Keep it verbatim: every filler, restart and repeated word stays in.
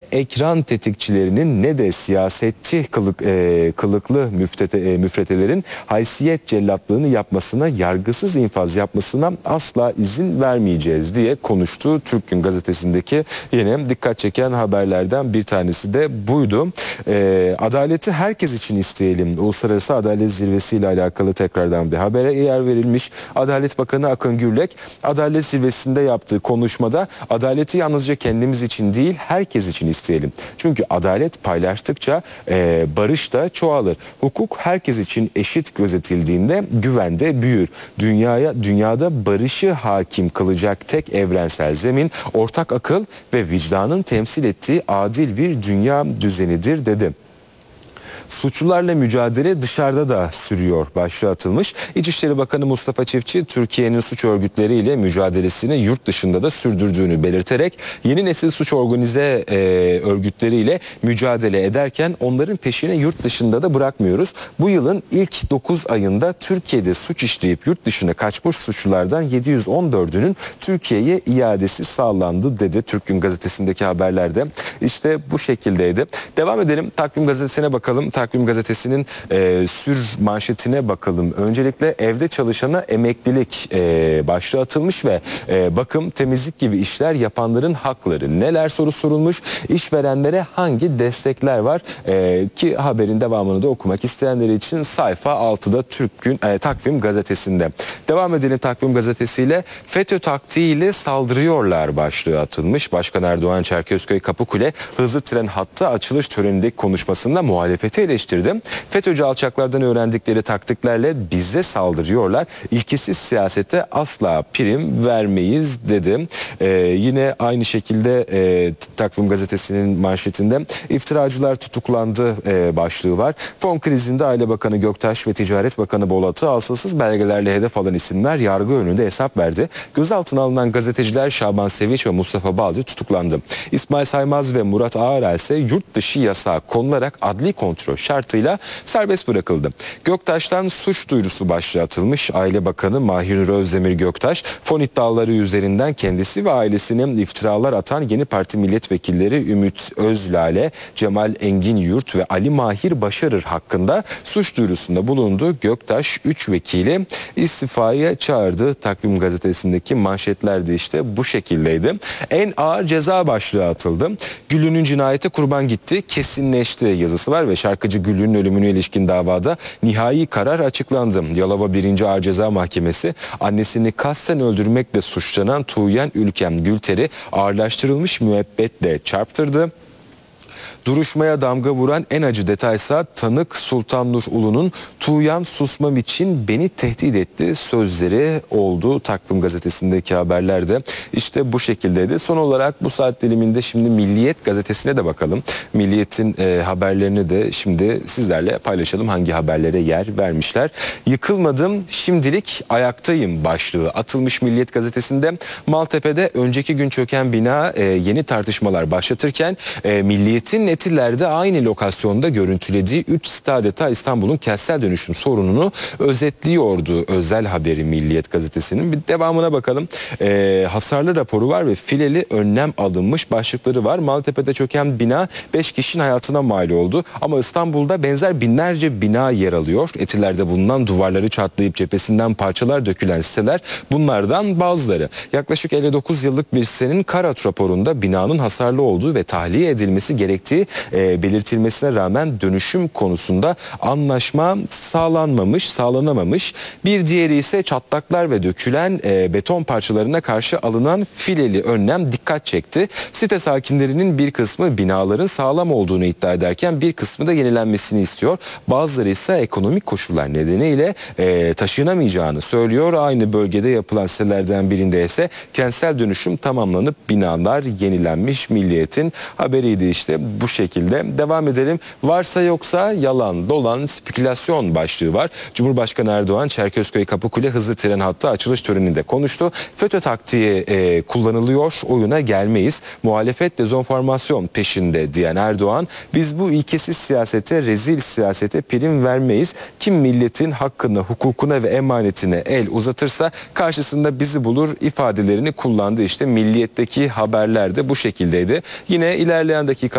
ekran tetikçilerinin ne de siyasetçi kılık, e, kılıklı müftete, e, müfretelerin haysiyet cellatlığını yapmasına, yargısız infaz yapmasına asla izin vermeyeceğiz diye konuştu. Türk Gün Gazetesi'ndeki yine dikkat çeken haberlerden bir tanesi de buydu. E, adaleti herkes için isteyelim. Uluslararası Adalet Zirvesi ile alakalı tekrardan bir habere yer verilmiş. Adalet Bakanı Akın Gürlek, Adalet Zirvesi'nde yaptığı konuşmada adaleti yalnızca kendimiz için değil, herkes için isteyelim. Çünkü adalet paylaştıkça e, barış da çoğalır. Hukuk herkes için eşit gözetildiğinde güven de büyür. Dünyaya, dünyada barışı hakim kılacak tek evrensel zemin ortak akıl ve vicdanın temsil ettiği adil bir dünya düzenidir dedi. Suçlularla mücadele dışarıda da sürüyor başlığı atılmış. İçişleri Bakanı Mustafa Çiftçi, Türkiye'nin suç örgütleriyle mücadelesini yurt dışında da sürdürdüğünü belirterek yeni nesil suç organize e, örgütleriyle mücadele ederken onların peşine yurt dışında da bırakmıyoruz. Bu yılın ilk dokuz ayında Türkiye'de suç işleyip yurt dışına kaçmış suçlulardan yedi yüz on dördünün Türkiye'ye iadesi sağlandı dedi. Türk Gün Gazetesi'ndeki haberlerde işte bu şekildeydi. Devam edelim. Takvim Gazetesi'ne bakalım. Takvim Gazetesi'nin e, sür manşetine bakalım. Öncelikle evde çalışana emeklilik e, başlığı atılmış ve e, bakım, temizlik gibi işler yapanların hakları neler soru sorulmuş. İşverenlere hangi destekler var e, ki haberin devamını da okumak isteyenler için sayfa altıda Türk Gün e, Takvim Gazetesi'nde. Devam edelim Takvim Gazetesi'yle. FETÖ taktiğiyle saldırıyorlar başlığı atılmış. Başkan Erdoğan Çerkezköy Kapıkule hızlı tren hattı açılış törenindeki konuşmasında muhalefeti eleştirdim. FETÖ'cü alçaklardan öğrendikleri taktiklerle bize saldırıyorlar. İlkesiz siyasete asla prim vermeyiz dedim. Ee, yine aynı şekilde e, Takvim Gazetesi'nin manşetinde iftiracılar tutuklandı e, başlığı var. Fon krizinde Aile Bakanı Göktaş ve Ticaret Bakanı Bolat'ı asılsız belgelerle hedef alan isimler yargı önünde hesap verdi. Gözaltına alınan gazeteciler Şaban Sevinç ve Mustafa Balcı tutuklandı. İsmail Saymaz ve Murat Ağarer ise yurt dışı yasağı konularak adli kontrol şartıyla serbest bırakıldı. Göktaş'tan suç duyurusu başlığı atılmış. Aile Bakanı Mahir Özdemir Göktaş, fon iddiaları üzerinden kendisi ve ailesinin iftiralar atan Yeni Parti milletvekilleri Ümit Özlale, Cemal Engin Yurt ve Ali Mahir Başarır hakkında suç duyurusunda bulundu. Göktaş üç vekili istifaya çağırdı. Takvim Gazetesi'ndeki manşetler de işte bu şekildeydi. En ağır ceza başlığı atıldı. Güllü'nün cinayeti kurban gitti, kesinleşti yazısı var ve şarkıcı Güllü'nün ölümüne ilişkin davada nihai karar açıklandı. Yalova birinci Ağır Ceza Mahkemesi annesini kasten öldürmekle suçlanan Tuğyen Ülkem Gülter'i ağırlaştırılmış müebbetle çarptırdı. Duruşmaya damga vuran en acı detaysa tanık Sultan Nur Ulu'nun "Tuğyan susmam için beni tehdit etti" sözleri oldu. Takvim Gazetesi'ndeki haberlerde işte bu şekildeydi. Son olarak bu saat diliminde şimdi Milliyet Gazetesi'ne de bakalım. Milliyet'in e, haberlerini de şimdi sizlerle paylaşalım. Hangi haberlere yer vermişler? Yıkılmadım, şimdilik ayaktayım başlığı atılmış Milliyet Gazetesi'nde. Maltepe'de önceki gün çöken bina e, yeni tartışmalar başlatırken e, Milliyet'in Etiler'de aynı lokasyonda görüntülediği üç site adeta İstanbul'un kentsel dönüşüm sorununu özetliyordu. Özel haberi Milliyet Gazetesi'nin. Bir devamına bakalım. Ee, hasarlı raporu var ve fileli önlem alınmış başlıkları var. Maltepe'de çöken bina beş kişinin hayatına mal oldu. Ama İstanbul'da benzer binlerce bina yer alıyor. Etiler'de bulunan duvarları çatlayıp cephesinden parçalar dökülen siteler bunlardan bazıları. Yaklaşık elli dokuz yıllık bir sitenin Karat raporunda binanın hasarlı olduğu ve tahliye edilmesi gerektiği E, belirtilmesine rağmen dönüşüm konusunda anlaşma sağlanmamış, sağlanamamış. Bir diğeri ise çatlaklar ve dökülen e, beton parçalarına karşı alınan fileli önlem dikkat çekti. Site sakinlerinin bir kısmı binaların sağlam olduğunu iddia ederken bir kısmı da yenilenmesini istiyor. Bazıları ise ekonomik koşullar nedeniyle e, taşınamayacağını söylüyor. Aynı bölgede yapılan sitelerden birinde ise kentsel dönüşüm tamamlanıp binalar yenilenmiş. Milliyet'in haberiydi işte bu şekilde. Devam edelim. Varsa yoksa yalan, dolan, spekülasyon başlığı var. Cumhurbaşkanı Erdoğan Çerkezköy Kapıkule hızlı tren hattı açılış töreninde konuştu. FETÖ taktiği e, kullanılıyor, oyuna gelmeyiz. Muhalefet dezenformasyon peşinde diyen Erdoğan, biz bu ilkesiz siyasete, rezil siyasete prim vermeyiz. Kim milletin hakkına, hukukuna ve emanetine el uzatırsa karşısında bizi bulur ifadelerini kullandı. İşte Milliyet'teki haberler de bu şekildeydi. Yine ilerleyen dakika